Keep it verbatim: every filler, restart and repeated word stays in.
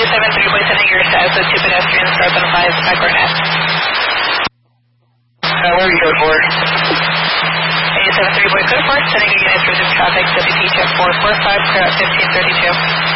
seven three, boys heading your south with two pedestrians, start on five, back or net. Uh, where are you going for? eight seven three, boys code four, sending you units resume traffic, W P check four four five, clear at fifteen thirty-two.